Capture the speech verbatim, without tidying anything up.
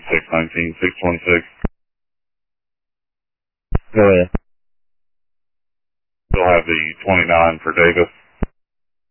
six nineteen, six twenty-six. Go ahead. Still have the twenty-nine for Davis.